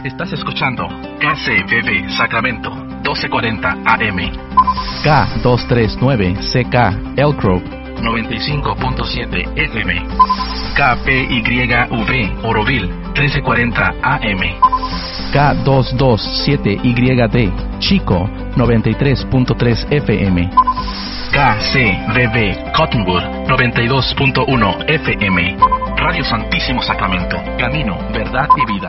Estás escuchando KCBB Sacramento, 1240 AM. K239CK Elk Grove, 95.7 FM. KPYV Oroville, 1340 AM. K227YD Chico, 93.3 FM. KCBB Cottonwood, 92.1 FM. Radio Santísimo Sacramento, camino, verdad y vida.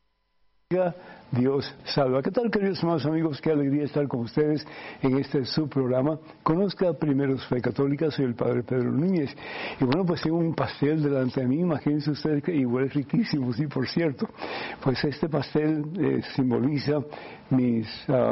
Dios salva. ¿Qué tal, queridos hermanos amigos? Qué alegría estar con ustedes en este subprograma. Conozca primero su fe católica. Soy el Padre Pedro Núñez. Y bueno, pues tengo un pastel delante de mí. Imagínense ustedes que igual es riquísimo, sí, por cierto. Pues este pastel simboliza mis,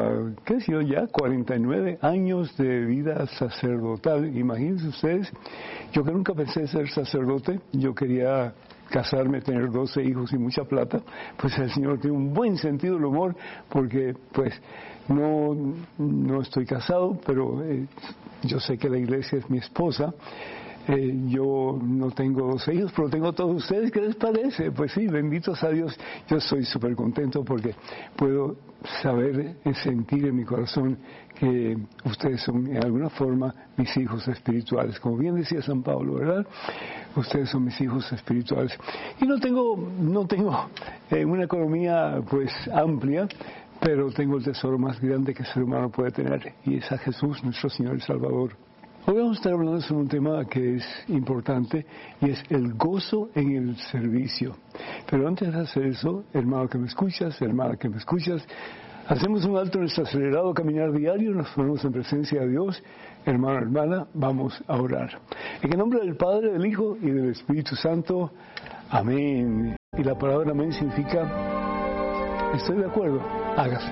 49 años de vida sacerdotal. Imagínense ustedes, yo que nunca pensé ser sacerdote, yo quería casarme, tener 12 hijos y mucha plata, pues el Señor tiene un buen sentido del humor, porque pues no estoy casado, pero yo sé que la iglesia es mi esposa. Yo no tengo 12 hijos, pero tengo a todos ustedes. ¿Qué les parece? Pues sí, benditos a Dios. Yo estoy súper contento porque puedo saber y sentir en mi corazón que ustedes son en alguna forma mis hijos espirituales. Como bien decía San Pablo, ¿verdad? Ustedes son mis hijos espirituales. Y no tengo una economía pues amplia, pero tengo el tesoro más grande que el ser humano puede tener, y es a Jesús, nuestro Señor y Salvador. Hoy vamos a estar hablando sobre un tema que es importante, y es el gozo en el servicio. Pero antes de hacer eso, hermano que me escuchas, hermana que me escuchas, hacemos un alto en nuestro acelerado caminar diario, nos ponemos en presencia de Dios. Hermano, hermana, vamos a orar. En el nombre del Padre, del Hijo y del Espíritu Santo. Amén. Y la palabra amén significa, estoy de acuerdo, hágase.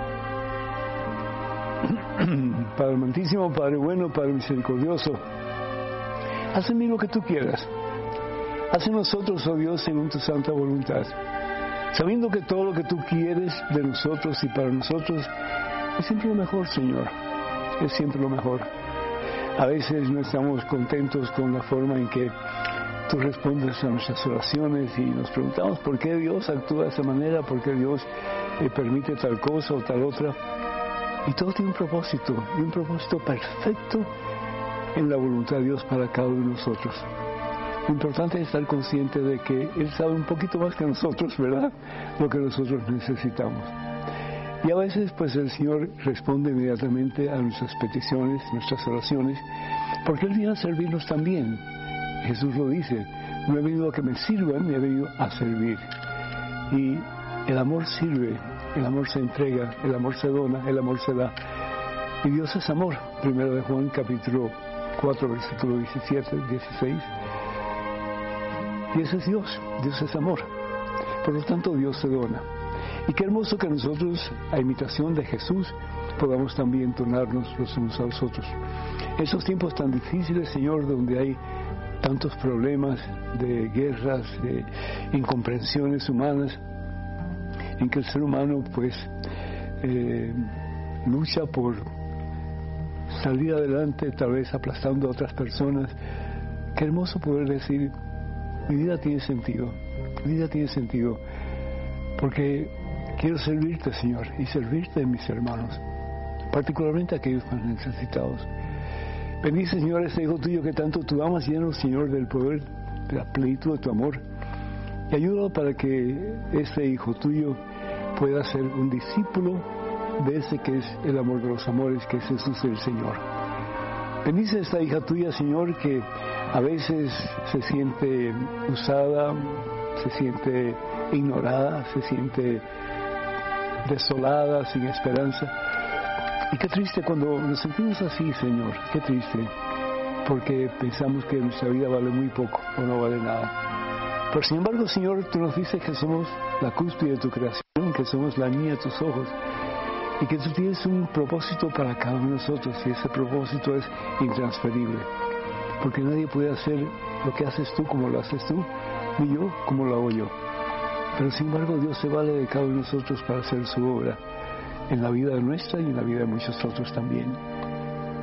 Padre amantísimo, Padre bueno, Padre misericordioso, haz en mí lo que tú quieras. Haz en nosotros, oh Dios, según tu santa voluntad, sabiendo que todo lo que tú quieres de nosotros y para nosotros es siempre lo mejor, Señor. Es siempre lo mejor. A veces no estamos contentos con la forma en que tú respondes a nuestras oraciones, y nos preguntamos por qué Dios actúa de esa manera, por qué Dios permite tal cosa o tal otra. Y todo tiene un propósito, y un propósito perfecto en la voluntad de Dios para cada uno de nosotros. Lo importante es estar consciente de que Él sabe un poquito más que nosotros, ¿verdad?, lo que nosotros necesitamos. Y a veces, pues, el Señor responde inmediatamente a nuestras peticiones, nuestras oraciones, porque Él viene a servirnos también. Jesús lo dice: no he venido a que me sirvan, he venido a servir. Y el amor sirve. El amor se entrega, el amor se dona, el amor se da. Y Dios es amor. Primero de Juan, capítulo 4, versículo 17, 16. Y ese es Dios. Dios es amor. Por lo tanto, Dios se dona. Y qué hermoso que nosotros, a imitación de Jesús, podamos también donarnos los unos a los otros. En esos tiempos tan difíciles, Señor, donde hay tantos problemas de guerras, de incomprensiones humanas, en que el ser humano pues lucha por salir adelante, tal vez aplastando a otras personas. Qué hermoso poder decir: mi vida tiene sentido, porque quiero servirte, Señor, y servirte en mis hermanos, particularmente a aquellos más necesitados. Bendice, Señor, a este hijo tuyo que tanto tú amas, lleno, Señor, del poder, de la plenitud de tu amor, y ayúdalo para que este hijo tuyo pueda ser un discípulo de ese que es el amor de los amores, que es Jesús el Señor. Bendice a esta hija tuya, Señor, que a veces se siente usada, se siente ignorada, se siente desolada, sin esperanza. Y qué triste cuando nos sentimos así, Señor, qué triste, porque pensamos que nuestra vida vale muy poco o no vale nada. Pero sin embargo, Señor, tú nos dices que somos la cúspide de tu creación, que somos la niña de tus ojos, y que tú tienes un propósito para cada uno de nosotros, y ese propósito es intransferible, porque nadie puede hacer lo que haces tú como lo haces tú, ni yo como lo hago yo. Pero sin embargo, Dios se vale de cada uno de nosotros para hacer su obra en la vida nuestra y en la vida de muchos otros también.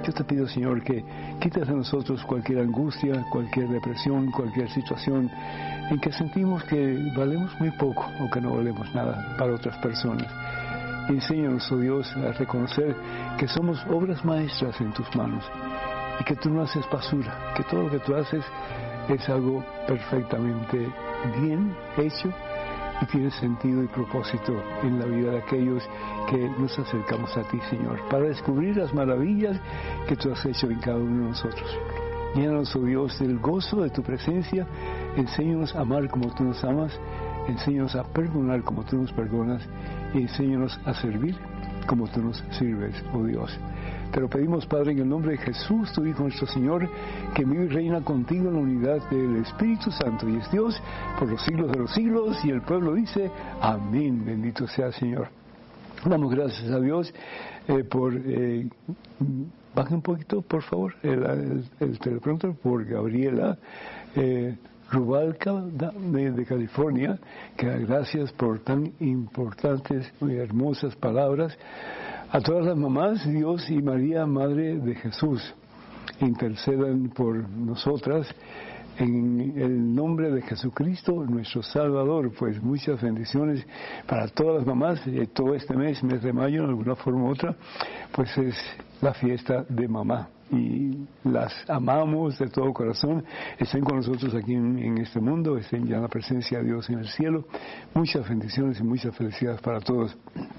Yo te pido, Señor, que quites de nosotros cualquier angustia, cualquier depresión, cualquier situación en que sentimos que valemos muy poco o que no valemos nada para otras personas. Enséñanos, oh Dios, a reconocer que somos obras maestras en tus manos y que tú no haces basura, que todo lo que tú haces es algo perfectamente bien hecho y tiene sentido y propósito en la vida de aquellos que nos acercamos a ti, Señor, para descubrir las maravillas que tú has hecho en cada uno de nosotros. Llénanos, oh Dios, del gozo de tu presencia. Enséñanos a amar como tú nos amas, enséñanos a perdonar como tú nos perdonas y enséñanos a servir como tú nos sirves, oh Dios. Te lo pedimos, Padre, en el nombre de Jesús, tu Hijo nuestro Señor, que vive y reina contigo en la unidad del Espíritu Santo y es Dios por los siglos de los siglos. Y el pueblo dice, amén, bendito sea el Señor. Damos gracias a Dios por... baje un poquito, por favor, el teleprompter, por Gabriela Rubalca de California, que da gracias por tan importantes y hermosas palabras. A todas las mamás, Dios y María, Madre de Jesús, intercedan por nosotras en el nombre de Jesucristo, nuestro Salvador. Pues muchas bendiciones para todas las mamás. Todo este mes de mayo, de alguna forma u otra, pues es la fiesta de mamá. Y las amamos de todo corazón. Estén con nosotros aquí en este mundo, estén ya en la presencia de Dios en el cielo. Muchas bendiciones y muchas felicidades para todos.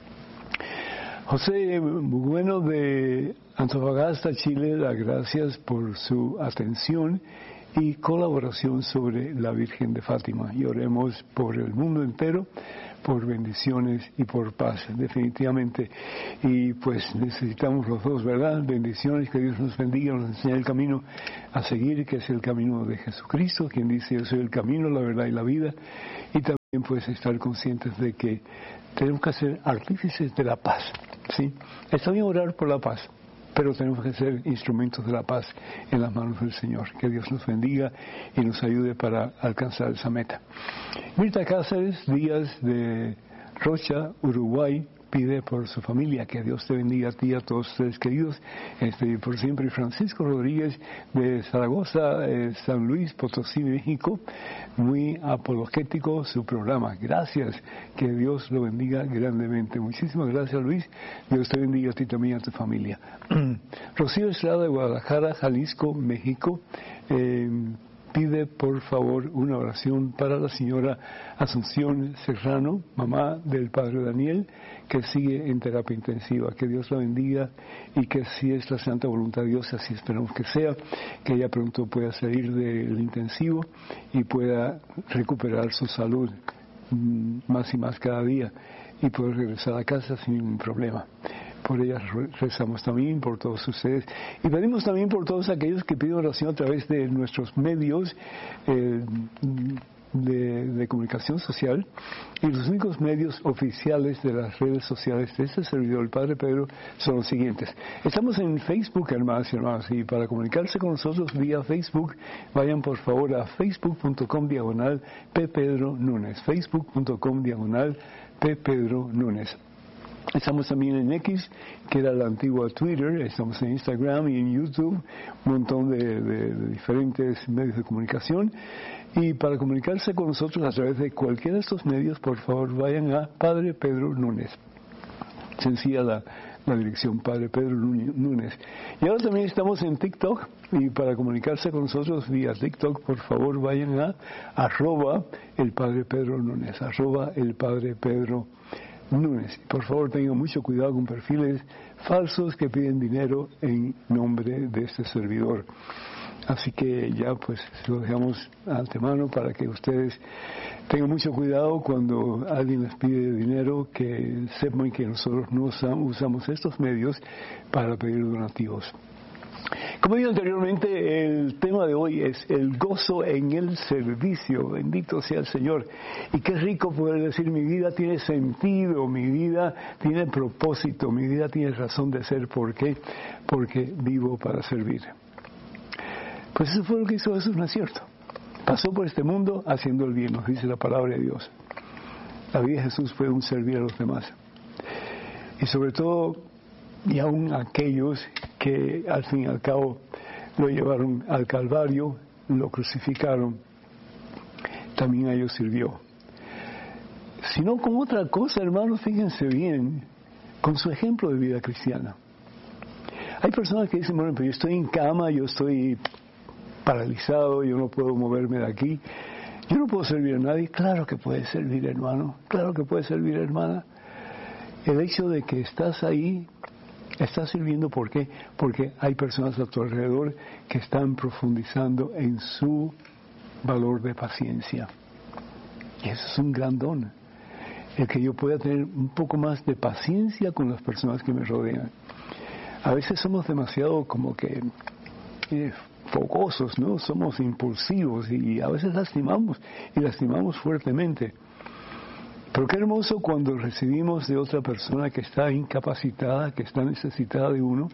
José Bueno de Antofagasta, Chile, da gracias por su atención y colaboración sobre la Virgen de Fátima. Y oremos por el mundo entero, por bendiciones y por paz, definitivamente. Y pues necesitamos los dos, ¿verdad? Bendiciones, que Dios nos bendiga, nos enseñe el camino a seguir, que es el camino de Jesucristo, quien dice, yo soy el camino, la verdad y la vida. Y también pues estar conscientes de que tenemos que ser artífices de la paz, ¿sí? Está bien orar por la paz, pero tenemos que ser instrumentos de la paz en las manos del Señor. Que Dios nos bendiga y nos ayude para alcanzar esa meta. Mirta Cáceres Díaz de Rocha, Uruguay, pide por su familia. Que Dios te bendiga a ti y a todos ustedes queridos, por siempre. Y Francisco Rodríguez de Zaragoza, San Luis Potosí, México, muy apologético su programa. Gracias, que Dios lo bendiga grandemente. Muchísimas gracias, Luis. Dios te bendiga a ti también y a tu familia. Rocío Estrada de Guadalajara, Jalisco, México, pide por favor una oración para la señora Asunción Serrano, mamá del padre Daniel, que sigue en terapia intensiva. Que Dios la bendiga y que si es la santa voluntad de Dios, así esperamos que sea, que ella pronto pueda salir del intensivo y pueda recuperar su salud más y más cada día y poder regresar a casa sin ningún problema. Por ellas rezamos también, por todos ustedes. Y pedimos también por todos aquellos que piden oración a través de nuestros medios de comunicación social. Y los únicos medios oficiales de las redes sociales de este servidor, el Padre Pedro, son los siguientes. Estamos en Facebook, hermanos y hermanas, y para comunicarse con nosotros vía Facebook, vayan por favor a facebook.com/ppedronúñez, facebook.com/ppedronúñez. Estamos también en X, que era la antigua Twitter, estamos en Instagram y en YouTube, un montón de diferentes medios de comunicación. Y para comunicarse con nosotros a través de cualquiera de estos medios, por favor vayan a Padre Pedro Núñez. Sencilla la dirección, Padre Pedro Núñez. Y ahora también estamos en TikTok, y para comunicarse con nosotros vía TikTok, por favor vayan a @elpadrepedronúñez, @elpadrepedronúñez. Por favor tengan mucho cuidado con perfiles falsos que piden dinero en nombre de este servidor. Así que ya pues lo dejamos antemano para que ustedes tengan mucho cuidado cuando alguien les pide dinero, que sepan que nosotros no usamos estos medios para pedir donativos. Como dije anteriormente, el tema de hoy es el gozo en el servicio. Bendito sea el Señor. Y qué rico poder decir, mi vida tiene sentido, mi vida tiene propósito, mi vida tiene razón de ser. ¿Por qué? Porque vivo para servir. Pues eso fue lo que hizo Jesús, ¿no es cierto? Pasó por este mundo haciendo el bien, nos dice la palabra de Dios. La vida de Jesús fue un servir a los demás. Y sobre todo, y aún aquellos que al fin y al cabo lo llevaron al Calvario, lo crucificaron, también a ellos sirvió. Sino con otra cosa, hermanos, fíjense bien, con su ejemplo de vida cristiana. Hay personas que dicen, bueno, pero yo estoy en cama, yo estoy paralizado, yo no puedo moverme de aquí, yo no puedo servir a nadie. Claro que puede servir, hermano, claro que puede servir, hermana. El hecho de que estás ahí, estás sirviendo, ¿por qué? Porque hay personas a tu alrededor que están profundizando en su valor de paciencia. Y eso es un gran don, el que yo pueda tener un poco más de paciencia con las personas que me rodean. A veces somos demasiado como que fogosos, ¿no? Somos impulsivos y a veces lastimamos, y lastimamos fuertemente. Pero qué hermoso cuando recibimos de otra persona que está incapacitada, que está necesitada de uno,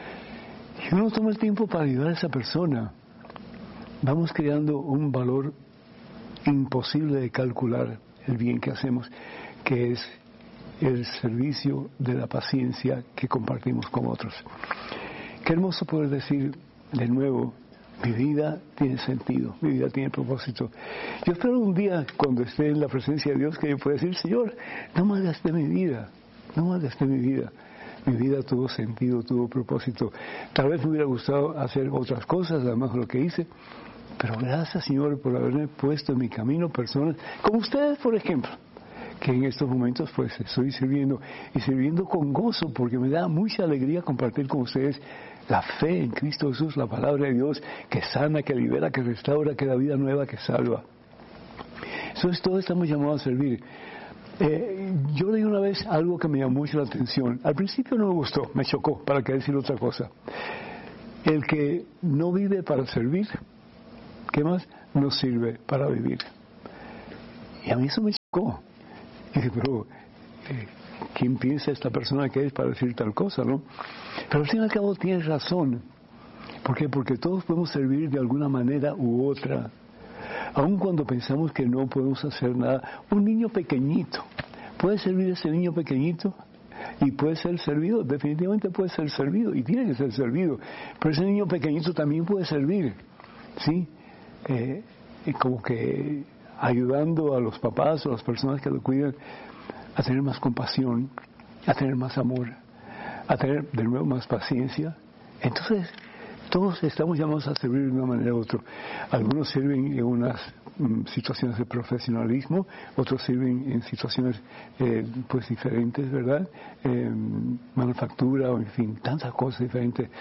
y uno toma el tiempo para ayudar a esa persona. Vamos creando un valor imposible de calcular el bien que hacemos, que es el servicio de la paciencia que compartimos con otros. Qué hermoso poder decir de nuevo, mi vida tiene sentido, mi vida tiene propósito. Yo espero un día, cuando esté en la presencia de Dios, que yo pueda decir, Señor, no malgasté mi vida, no malgasté mi vida. Mi vida tuvo sentido, tuvo propósito. Tal vez me hubiera gustado hacer otras cosas, además de lo que hice, pero gracias, Señor, por haberme puesto en mi camino personas, como ustedes, por ejemplo, que en estos momentos pues estoy sirviendo, y sirviendo con gozo, porque me da mucha alegría compartir con ustedes la fe en Cristo Jesús, la palabra de Dios, que sana, que libera, que restaura, que da vida nueva, que salva. Entonces todos estamos llamados a servir. Yo leí una vez algo que me llamó mucho la atención. Al principio no me gustó, me chocó, para qué decir otra cosa. El que no vive para servir, ¿qué más? No sirve para vivir. Y a mí eso me chocó. Y dije, pero ¿quién piensa esta persona que es para decir tal cosa, no? Pero al fin y al cabo tienes razón. ¿Por qué? Porque todos podemos servir de alguna manera u otra. Aun cuando pensamos que no podemos hacer nada. Un niño pequeñito, ¿puede servir ese niño pequeñito? Y puede ser servido, definitivamente puede ser servido, y tiene que ser servido. Pero ese niño pequeñito también puede servir, ¿sí? Como que ayudando a los papás o a las personas que lo cuidan a tener más compasión, a tener más amor, a tener de nuevo más paciencia. Entonces, todos estamos llamados a servir de una manera u otra. Algunos sirven en unas situaciones de profesionalismo, otros sirven en situaciones pues diferentes, ¿verdad? Manufactura, o en fin, tantas cosas diferentes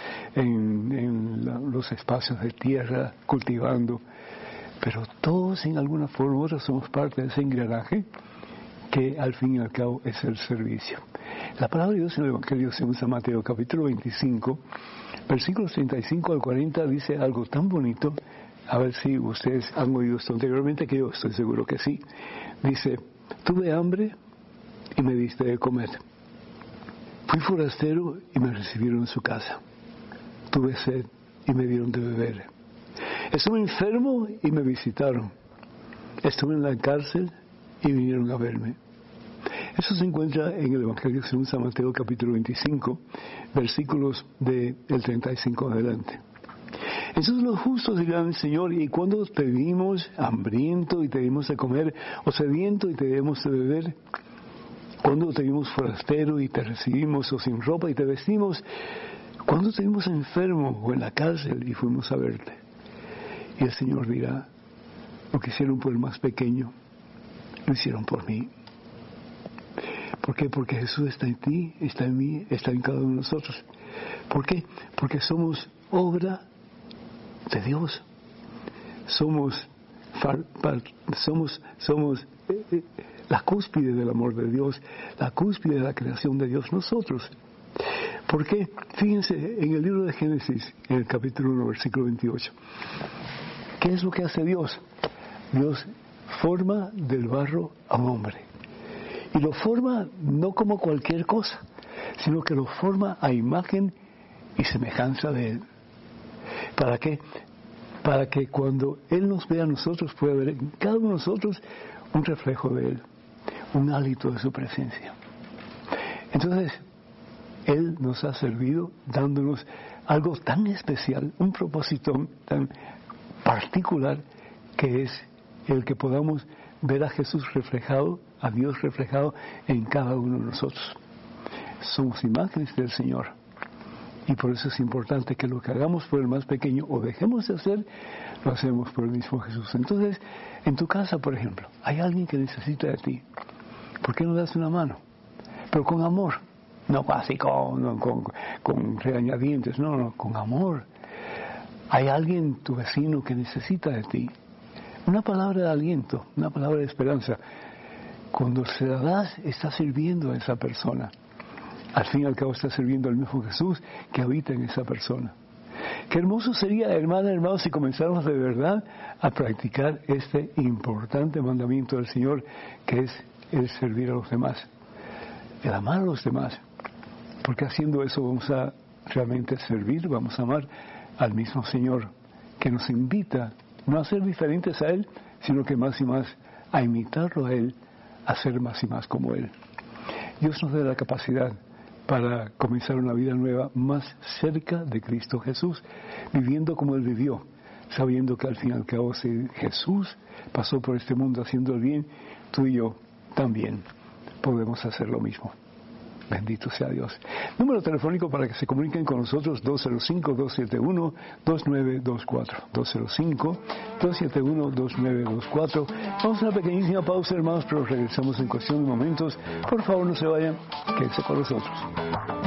en los espacios de tierra, cultivando. Pero todos en alguna forma u otra somos parte de ese engranaje que al fin y al cabo es el servicio. La palabra de Dios en el Evangelio según San Mateo, capítulo 25, versículos 35 al 40, dice algo tan bonito. A ver si ustedes han oído esto anteriormente, que yo estoy seguro que sí. Dice, tuve hambre y me diste de comer. Fui forastero y me recibieron en su casa. Tuve sed y me dieron de beber. Estuve enfermo y me visitaron. Estuve en la cárcel y vinieron a verme. Eso se encuentra en el Evangelio según San Mateo, capítulo 25, versículos del 35 adelante. Entonces los justos dirán, Señor, ¿y cuándo te vimos hambriento y te dimos de comer, o sediento y te dimos de beber? ¿Cuándo te vimos forastero y te recibimos, o sin ropa y te vestimos? ¿Cuándo te vimos enfermo o en la cárcel y fuimos a verte? Y el Señor dirá, lo que hicieron por el más pequeño, lo hicieron por mí. ¿Por qué? Porque Jesús está en ti, está en mí, está en cada uno de nosotros. ¿Por qué? Porque somos obra de Dios. Somos la cúspide del amor de Dios, la cúspide de la creación de Dios, nosotros. ¿Por qué? Fíjense en el libro de Génesis, en el capítulo 1, versículo 28. ¿Qué es lo que hace Dios? Dios forma del barro a un hombre. Y lo forma no como cualquier cosa, sino que lo forma a imagen y semejanza de Él. ¿Para qué? Para que cuando Él nos vea a nosotros, pueda ver en cada uno de nosotros un reflejo de Él, un hálito de su presencia. Entonces, Él nos ha servido dándonos algo tan especial, un propósito tan particular, que es el que podamos ver a Jesús reflejado, a Dios reflejado en cada uno de nosotros. Somos imágenes del Señor. Y por eso es importante que lo que hagamos por el más pequeño o dejemos de hacer, lo hacemos por el mismo Jesús. Entonces, en tu casa, por ejemplo, hay alguien que necesita de ti. ¿Por qué no das una mano? Pero con amor. No así con regañadientes, no, con amor. Hay alguien, tu vecino, que necesita de ti. Una palabra de aliento, una palabra de esperanza. Cuando se la das, estás sirviendo a esa persona. Al fin y al cabo estás sirviendo al mismo Jesús que habita en esa persona. Qué hermoso sería, hermanos, si comenzáramos de verdad a practicar este importante mandamiento del Señor, que es el servir a los demás, el amar a los demás. Porque haciendo eso vamos a realmente servir, vamos a amar al mismo Señor, que nos invita no a ser diferentes a Él, sino que más y más a imitarlo a Él, a ser más y más como Él. Dios nos da la capacidad para comenzar una vida nueva más cerca de Cristo Jesús, viviendo como Él vivió, sabiendo que al fin y al cabo si Jesús pasó por este mundo haciendo el bien, tú y yo también podemos hacer lo mismo. Bendito sea Dios. Número telefónico para que se comuniquen con nosotros, 205-271-2924. 205-271-2924. Vamos a una pequeñísima pausa, hermanos, pero regresamos en cuestión de momentos. Por favor, no se vayan, quédense con nosotros.